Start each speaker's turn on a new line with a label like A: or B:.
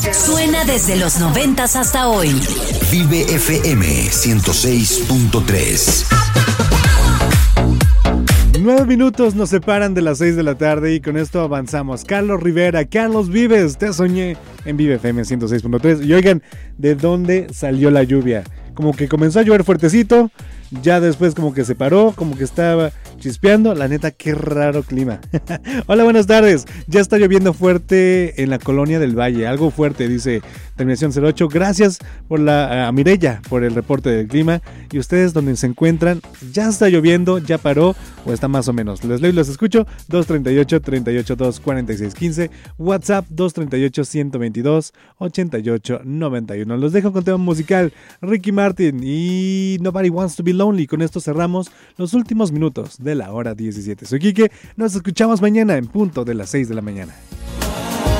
A: Suena desde los 90s hasta hoy.
B: Vive FM 106.3.
C: 9 minutos nos separan de las 6 de la tarde y con esto avanzamos. Carlos Rivera, Carlos Vives, te soñé en Vive FM 106.3. Y oigan, ¿de dónde salió la lluvia? Como que comenzó a llover fuertecito, ya después como que se paró, como que estaba chispeando. La neta, qué raro clima. Hola, buenas tardes. Ya está lloviendo fuerte en la colonia del Valle, algo fuerte, dice terminación 08. Gracias por a Mireya por el reporte del clima. Y ustedes donde se encuentran, ya está lloviendo, ya paró o está más o menos. Les leo y los escucho. 238-382-4615, WhatsApp 238-122-8891. Los dejo con tema musical, Ricky Martin y Nobody Wants to Be Lonely. Con esto cerramos los últimos minutos de la hora 17. Soy Quique, nos escuchamos mañana en punto de las 6 de la mañana.